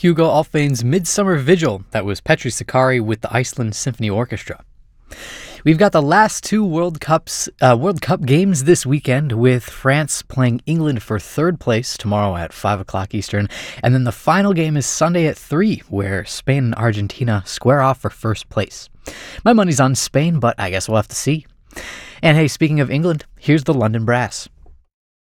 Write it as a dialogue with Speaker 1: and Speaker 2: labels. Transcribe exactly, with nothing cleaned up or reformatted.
Speaker 1: Hugo Alfvén's Midsummer Vigil. That was Petri Sakari with the Iceland Symphony Orchestra. We've got the last two World Cups, uh, World Cup games this weekend, with France playing England for third place tomorrow at five o'clock Eastern. And then the final game is Sunday at three, where Spain and Argentina square off for first place. My money's on Spain, but I guess we'll have to see. And hey, speaking of England, here's the London Brass.